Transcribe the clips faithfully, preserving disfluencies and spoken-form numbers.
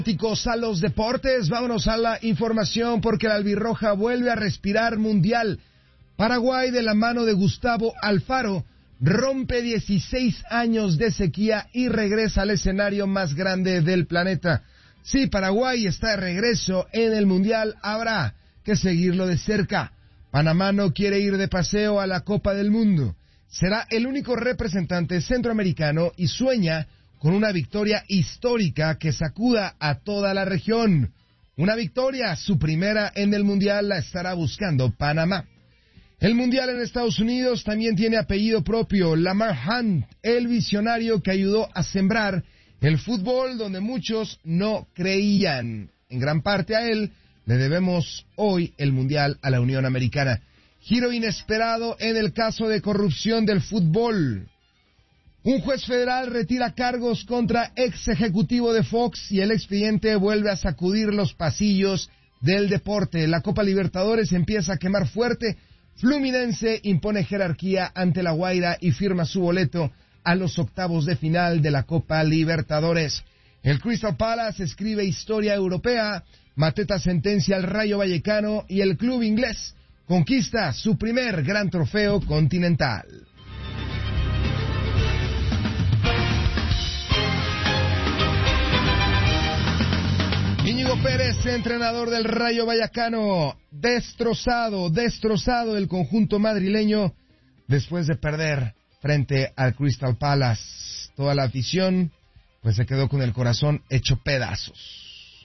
A los deportes, vámonos a la información porque la albirroja vuelve a respirar mundial. Paraguay, de la mano de Gustavo Alfaro, rompe dieciséis años de sequía y regresa al escenario más grande del planeta. Sí, Paraguay está de regreso en el mundial, habrá que seguirlo de cerca. Panamá no quiere ir de paseo a la Copa del Mundo. Será el único representante centroamericano y sueña con una victoria histórica que sacuda a toda la región. Una victoria, su primera en el Mundial, la estará buscando Panamá. El Mundial en Estados Unidos también tiene apellido propio, Lamar Hunt, el visionario que ayudó a sembrar el fútbol donde muchos no creían. En gran parte a él le debemos hoy el Mundial a la Unión Americana. Giro inesperado en el caso de corrupción del fútbol. Un juez federal retira cargos contra ex ejecutivo de Fox y el expediente vuelve a sacudir los pasillos del deporte. La Copa Libertadores empieza a quemar fuerte. Fluminense impone jerarquía ante La Guaira y firma su boleto a los octavos de final de la Copa Libertadores. El Crystal Palace escribe historia europea. Mateta sentencia al Rayo Vallecano y el club inglés conquista su primer gran trofeo continental. Íñigo Pérez, entrenador del Rayo Vallecano, destrozado, destrozado el conjunto madrileño después de perder frente al Crystal Palace. Toda la afición pues se quedó con el corazón hecho pedazos.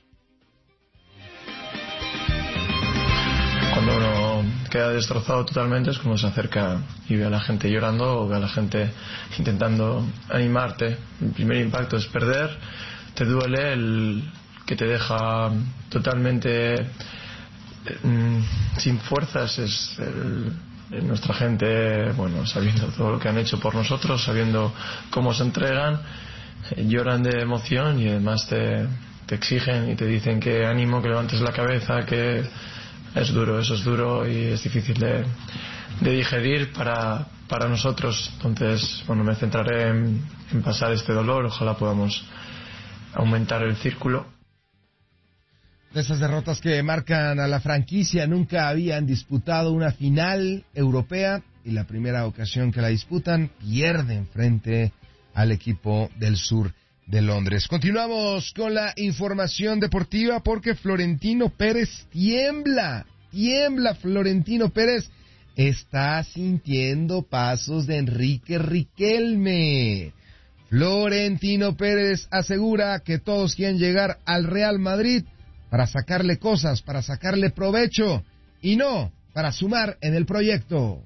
Cuando uno queda destrozado totalmente es cuando se acerca y ve a la gente llorando o ve a la gente intentando animarte. El primer impacto es perder, te duele, el que te deja totalmente mm, sin fuerzas es el, nuestra gente, bueno, sabiendo todo lo que han hecho por nosotros, sabiendo cómo se entregan, eh, lloran de emoción y además te, te exigen y te dicen que ánimo, que levantes la cabeza, que es duro, eso es duro y es difícil de, de digerir para, para nosotros. Entonces, bueno, me centraré en, en pasar este dolor, ojalá podamos aumentar el círculo. De esas derrotas que marcan a la franquicia, nunca habían disputado una final europea y la primera ocasión que la disputan pierden frente al equipo del sur de Londres. Continuamos con la información deportiva porque Florentino Pérez tiembla, tiembla Florentino Pérez, está sintiendo pasos de Enrique Riquelme. Florentino Pérez asegura que todos quieren llegar al Real Madrid para sacarle cosas, para sacarle provecho, y no para sumar en el proyecto.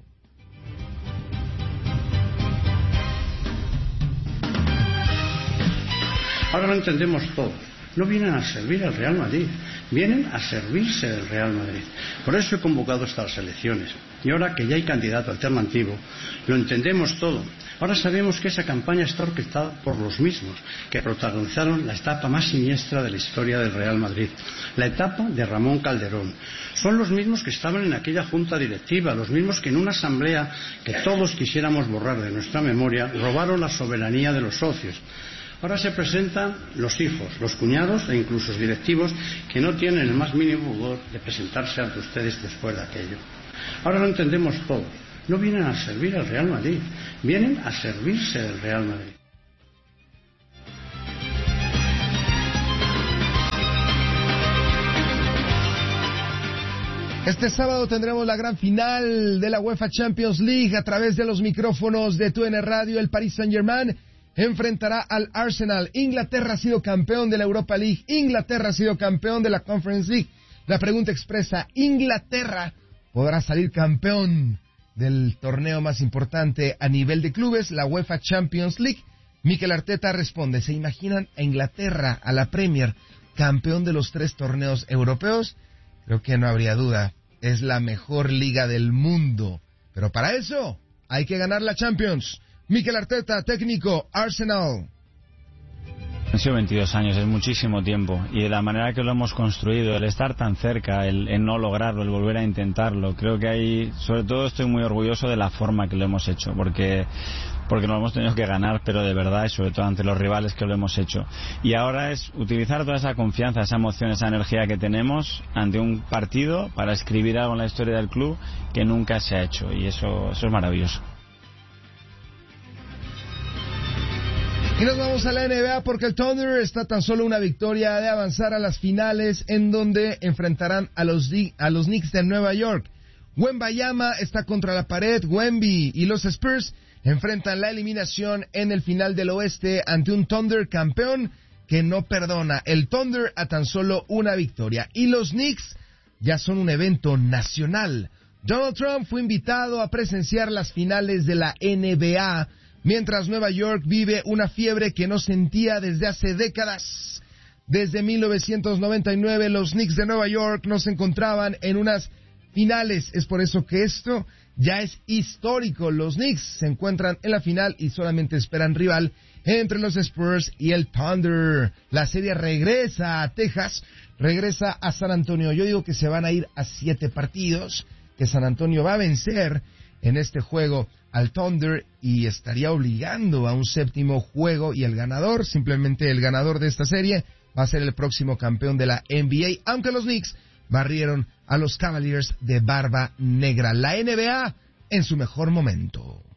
Ahora lo entendemos todo. No vienen a servir al Real Madrid, vienen a servirse del Real Madrid. Por eso he convocado estas elecciones. Y ahora que ya hay candidato alternativo, lo entendemos todo. Ahora sabemos que esa campaña está orquestada por los mismos que protagonizaron la etapa más siniestra de la historia del Real Madrid, la etapa de Ramón Calderón. Son los mismos que estaban en aquella junta directiva, los mismos que en una asamblea que todos quisiéramos borrar de nuestra memoria, robaron la soberanía de los socios. Ahora se presentan los hijos, los cuñados e incluso los directivos que no tienen el más mínimo pudor de presentarse ante ustedes después de aquello. Ahora lo entendemos todo. No vienen a servir al Real Madrid, vienen a servirse del Real Madrid. Este sábado tendremos la gran final de la UEFA Champions League a través de los micrófonos de T U N Radio. El Paris Saint-Germain enfrentará al Arsenal. Inglaterra ha sido campeón de la Europa League, Inglaterra ha sido campeón de la Conference League. La pregunta expresa, ¿Inglaterra podrá salir campeón del torneo más importante a nivel de clubes, la UEFA Champions League? Mikel Arteta responde, ¿se imaginan a Inglaterra, a la Premier, campeón de los tres torneos europeos? Creo que no habría duda, es la mejor liga del mundo, pero para eso hay que ganar la Champions. Mikel Arteta, técnico, Arsenal. Han sido veintidós años, es muchísimo tiempo, y de la manera que lo hemos construido, el estar tan cerca, el, el no lograrlo, el volver a intentarlo, creo que hay, sobre todo estoy muy orgulloso de la forma que lo hemos hecho, porque porque nos hemos tenido que ganar, pero de verdad, y sobre todo ante los rivales que lo hemos hecho. Y ahora es utilizar toda esa confianza, esa emoción, esa energía que tenemos ante un partido para escribir algo en la historia del club que nunca se ha hecho, y eso, eso es maravilloso. Y nos vamos a la N B A porque el Thunder está tan solo una victoria de avanzar a las finales, en donde enfrentarán a los, a los Knicks de Nueva York. Wembanyama está contra la pared, Wemby y los Spurs enfrentan la eliminación en el final del oeste ante un Thunder campeón que no perdona. El Thunder a tan solo una victoria. Y los Knicks ya son un evento nacional. Donald Trump fue invitado a presenciar las finales de la N B A, mientras Nueva York vive una fiebre que no sentía desde hace décadas. Desde mil novecientos noventa y nueve los Knicks de Nueva York no se encontraban en unas finales. Es por eso que esto ya es histórico. Los Knicks se encuentran en la final y solamente esperan rival entre los Spurs y el Thunder. La serie regresa a Texas, regresa a San Antonio. Yo digo que se van a ir a siete partidos, que San Antonio va a vencer en este juego al Thunder y estaría obligando a un séptimo juego, y el ganador, simplemente el ganador de esta serie, va a ser el próximo campeón de la N B A, aunque los Knicks barrieron a los Cavaliers de Barba Negra. La N B A en su mejor momento.